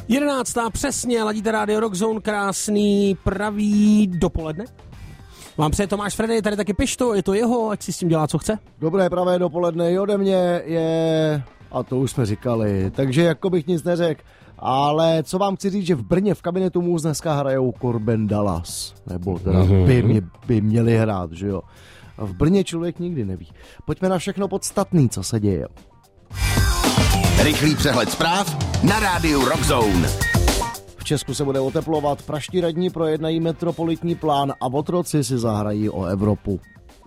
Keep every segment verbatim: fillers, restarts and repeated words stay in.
Jedenáctá přesně, ladíte rádio Rockzone, krásný pravý dopoledne. Vám přeje Tomáš Fredy, tady taky Pišto, je to jeho, ať si s tím dělá, co chce. Dobré pravé dopoledne i ode mě je, a to už jsme říkali, takže jako bych nic neřekl, ale co vám chci říct, že v Brně v kabinetu Můz dneska hrajou Corbin Dallas, nebo teda by, mě, by měli hrát, že jo. A v Brně člověk nikdy neví. Pojďme na všechno podstatný, co se děje. Rychlý přehled zpráv na rádiu Rockzone. V Česku se bude oteplovat, praští radní projednají metropolitní plán a otroci si zahrají o Evropu.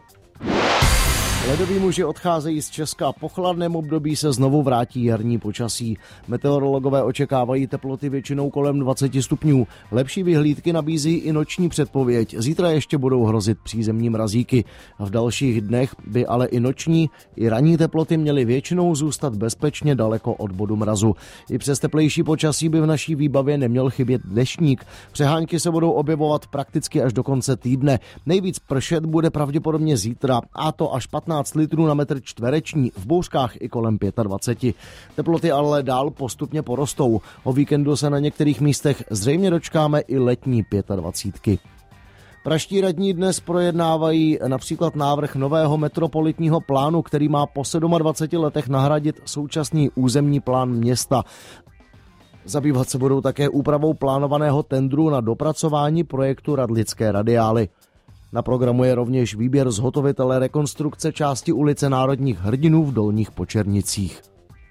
Ledoví muži odcházejí z Česka, po chladném období se znovu vrátí jarní počasí. Meteorologové očekávají teploty většinou kolem dvacet stupňů. Lepší vyhlídky nabízí i noční předpověď. Zítra ještě budou hrozit přízemní mrazíky. V dalších dnech by ale i noční, i ranní teploty měly většinou zůstat bezpečně daleko od bodu mrazu. I přes teplejší počasí by v naší výbavě neměl chybět deštník. Přehánky se budou objevovat prakticky až do konce týdne. Nejvíc pršet bude pravděpodobně zítra, a to až patnáct litrů na metr čtvereční, v bouřkách i kolem dvacet pět. Teploty ale dál postupně porostou. O víkendu se na některých místech zřejmě dočkáme i letní dvacítky. Praští radní dnes projednávají například návrh nového metropolitního plánu, který má po dvaceti sedmi letech nahradit současný územní plán města. Zabývat se budou také úpravou plánovaného tendru na dopracování projektu Radlické radiály. Na programu je rovněž výběr zhotovitele rekonstrukce části ulice Národních hrdinů v Dolních Počernicích.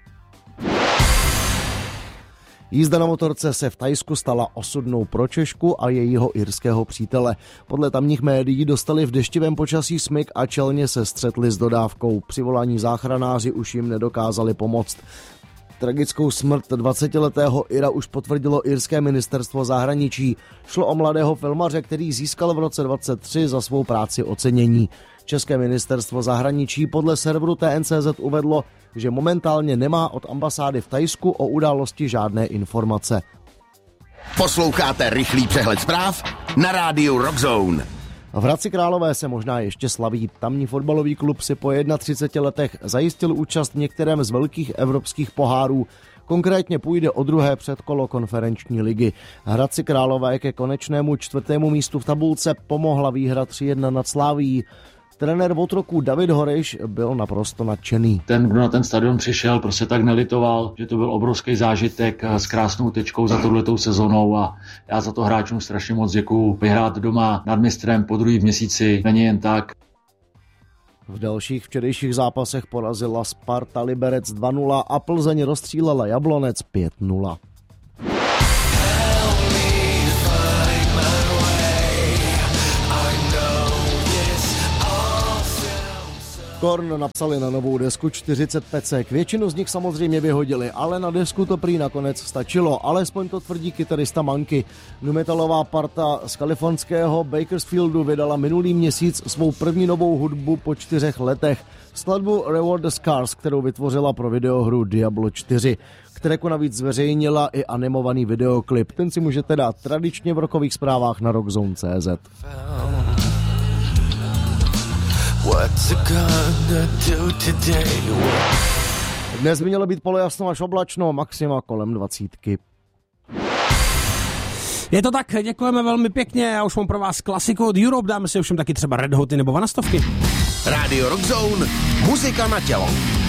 Jízda na motorce se v Thajsku stala osudnou pro Češku a jejího irského přítele. Podle tamních médií dostali v deštivém počasí smyk a čelně se střetli s dodávkou. Přivolaní záchranáři už jim nedokázali pomoct. Tragickou smrt dvacetiletého Ira už potvrdilo irské ministerstvo zahraničí. Šlo o mladého filmaře, který získal v roce dvacet tři za svou práci ocenění. České ministerstvo zahraničí podle serveru T N C Z uvedlo, že momentálně nemá od ambasády v Thajsku o události žádné informace. Posloucháte rychlý přehled zpráv na rádiu Rockzone. V Hradci Králové se možná ještě slaví. Tamní fotbalový klub si po třiceti jednoho letech zajistil účast v některém z velkých evropských pohárů. Konkrétně půjde o druhé předkolo konferenční ligy. Hradci Králové ke konečnému čtvrtému místu v tabulce pomohla výhra tři jedna nad Slavií. Trenér otroků David Horiš byl naprosto nadšený. Ten, kdo na ten stadion přišel, prostě tak nelitoval, že to byl obrovský zážitek s krásnou tečkou za touhletou sezónou a já za to hráčům strašně moc děkuju. Vyhrát doma nad mistrem po druhý v měsíci není jen tak. V dalších včerejších zápasech porazila Sparta Liberec dva nula a Plzeň rozstřílela Jablonec pět nula. Korn napsali na novou desku čtyřicet pecek. Většinu z nich samozřejmě vyhodili, ale na desku to prý nakonec stačilo. Alespoň to tvrdí kytarista Manky. Numetalová parta z kalifornského Bakersfieldu vydala minulý měsíc svou první novou hudbu po čtyřech letech. Skladbu Reward the Scars, kterou vytvořila pro videohru Diablo čtyři. K tracku navíc zveřejnila i animovaný videoklip. Ten si můžete dát tradičně v rockových zprávách na rockzone tečka cé zet. Dnes by mělo být polojasno až oblačno, maxima kolem dvacítky. Je to tak, děkujeme velmi pěkně, já už mám pro vás klasiku od Europe, dáme si ovšem taky třeba Red Hoty nebo Vanastovky. Rádio Rockzone, muzika na tělo.